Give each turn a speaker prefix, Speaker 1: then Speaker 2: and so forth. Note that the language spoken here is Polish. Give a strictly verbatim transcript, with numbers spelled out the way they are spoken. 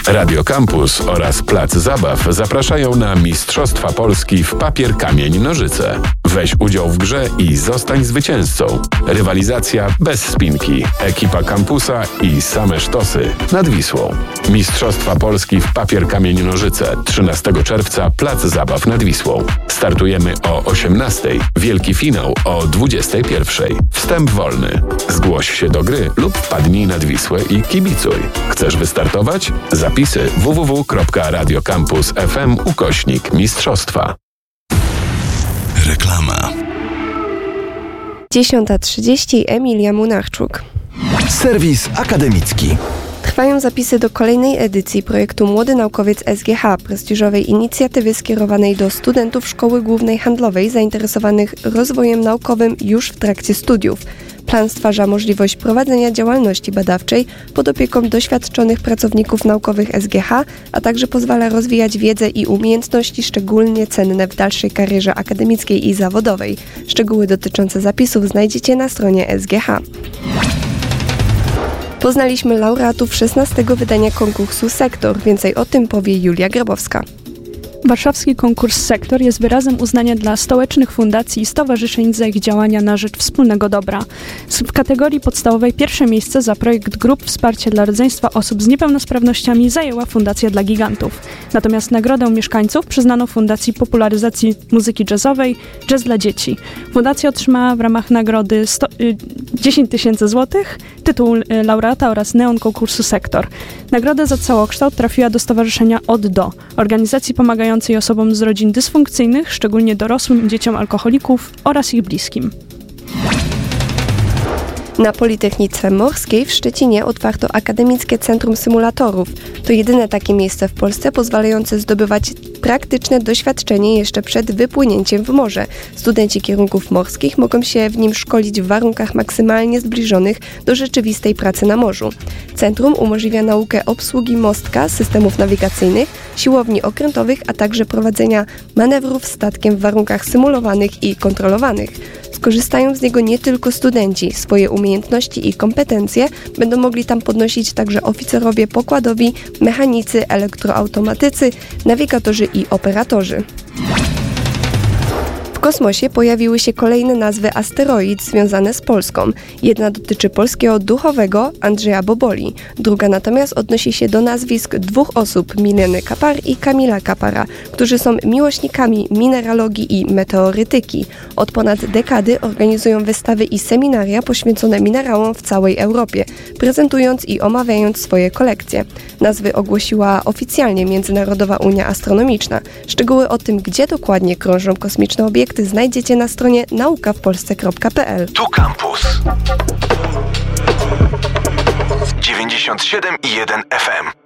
Speaker 1: Radio Campus oraz Plac Zabaw zapraszają na Mistrzostwa Polski w papier, kamień, nożyce. Weź udział w grze i zostań zwycięzcą. Rywalizacja bez spinki. Ekipa kampusa i same sztosy nad Wisłą. Mistrzostwa Polski w papier, kamień, nożyce. trzynastego czerwca Plac Zabaw nad Wisłą. Startujemy o osiemnastej. Wielki finał o dwudziestej pierwszej. Wstęp wolny. Zgłoś się do gry lub wpadnij nad Wisłę i kibicuj. Chcesz wystartować? Zapisy w w w kropka radiocampus kropka f m ukośnik mistrzostwa.
Speaker 2: Reklama.
Speaker 3: dziesiąta trzydzieści. Emilia Munachczuk.
Speaker 2: Serwis akademicki.
Speaker 3: Trwają zapisy do kolejnej edycji projektu Młody Naukowiec S G H, prestiżowej inicjatywy skierowanej do studentów Szkoły Głównej Handlowej zainteresowanych rozwojem naukowym już w trakcie studiów. Plan stwarza możliwość prowadzenia działalności badawczej pod opieką doświadczonych pracowników naukowych S G H, a także pozwala rozwijać wiedzę i umiejętności szczególnie cenne w dalszej karierze akademickiej i zawodowej. Szczegóły dotyczące zapisów znajdziecie na stronie S G H. Poznaliśmy laureatów szesnastego wydania konkursu Sektor. Więcej o tym powie Julia Grabowska.
Speaker 4: Warszawski konkurs Sektor jest wyrazem uznania dla stołecznych fundacji i stowarzyszeń za ich działania na rzecz wspólnego dobra. W kategorii podstawowej pierwsze miejsce za projekt grup Wsparcie dla rodzeństwa osób z niepełnosprawnościami zajęła Fundacja dla Gigantów. Natomiast nagrodę mieszkańców przyznano Fundacji Popularyzacji Muzyki Jazzowej Jazz dla Dzieci. Fundacja otrzymała w ramach nagrody sto, y, dziesięć tysięcy złotych, tytuł y, laureata oraz neon konkursu Sektor. Nagroda za całokształt trafiła do Stowarzyszenia Od Do, organizacji pomagającej osobom z rodzin dysfunkcyjnych, szczególnie dorosłym dzieciom alkoholików oraz ich bliskim.
Speaker 3: Na Politechnice Morskiej w Szczecinie otwarto Akademickie Centrum Symulatorów. To jedyne takie miejsce w Polsce pozwalające zdobywać praktyczne doświadczenie jeszcze przed wypłynięciem w morze. Studenci kierunków morskich mogą się w nim szkolić w warunkach maksymalnie zbliżonych do rzeczywistej pracy na morzu. Centrum umożliwia naukę obsługi mostka, systemów nawigacyjnych, siłowni okrętowych, a także prowadzenia manewrów statkiem w warunkach symulowanych i kontrolowanych. Skorzystają z niego nie tylko studenci. Swoje umiejętności i kompetencje będą mogli tam podnosić także oficerowie pokładowi, mechanicy, elektroautomatycy, nawigatorzy i operatorzy. W kosmosie pojawiły się kolejne nazwy asteroid związane z Polską. Jedna dotyczy polskiego duchowego Andrzeja Boboli, druga natomiast odnosi się do nazwisk dwóch osób, Mileny Kapar i Kamila Kapara, którzy są miłośnikami mineralogii i meteorytyki. Od ponad dekady organizują wystawy i seminaria poświęcone minerałom w całej Europie, prezentując i omawiając swoje kolekcje. Nazwy ogłosiła oficjalnie Międzynarodowa Unia Astronomiczna. Szczegóły o tym, gdzie dokładnie krążą kosmiczne obiekty, znajdziecie na stronie nauka w polsce kropka p l.
Speaker 2: Tu Campus dziewięćdziesiąt siedem i jeden F M.